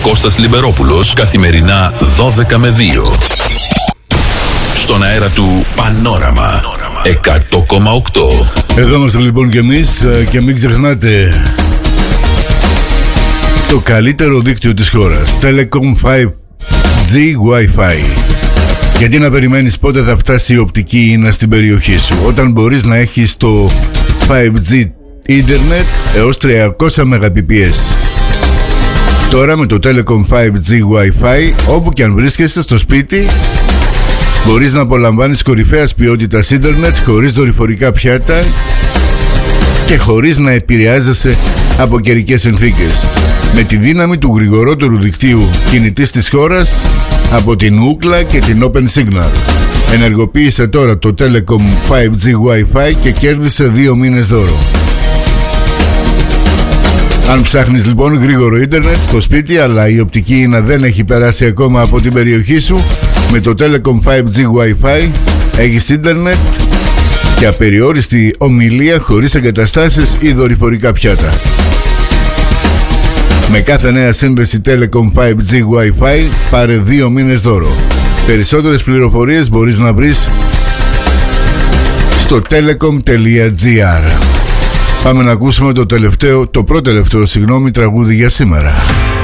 Κώστας Λιμπερόπουλος, καθημερινά 12 με 2. Στον αέρα του Πανόραμα 100,8. Εδώ είμαστε λοιπόν και εμείς, και μην ξεχνάτε το καλύτερο δίκτυο της χώρας, Telecom 5G Wi-Fi. Γιατί να περιμένεις πότε θα φτάσει η οπτική ίνα στην περιοχή σου, όταν μπορείς να έχεις το 5G Ίντερνετ έως 300 Mbps. Τώρα με το Telecom 5G Wi-Fi, όπου και αν βρίσκεσαι στο σπίτι, μπορείς να απολαμβάνεις κορυφαίας ποιότητας ίντερνετ χωρίς δορυφορικά πιάτα και χωρίς να επηρεάζεσαι από καιρικές συνθήκες. Με τη δύναμη του γρηγορότερου δικτύου κινητής της χώρας από την Ookla και την Open Signal. Ενεργοποίησε τώρα το Telecom 5G Wi-Fi και κέρδισε 2 μήνες δώρο. Αν ψάχνεις λοιπόν γρήγορο ίντερνετ στο σπίτι, αλλά η οπτική ίνα δεν έχει περάσει ακόμα από την περιοχή σου, με το Telecom 5G Wi-Fi έχεις ίντερνετ και απεριόριστη ομιλία χωρίς εγκαταστάσεις ή δορυφορικά πιάτα. Με κάθε νέα σύνδεση Telecom 5G Wi-Fi πάρε 2 μήνες δώρο. Περισσότερες πληροφορίες μπορείς να βρεις στο telecom.gr. Πάμε να ακούσουμε το προτελευταίο τραγούδι για σήμερα.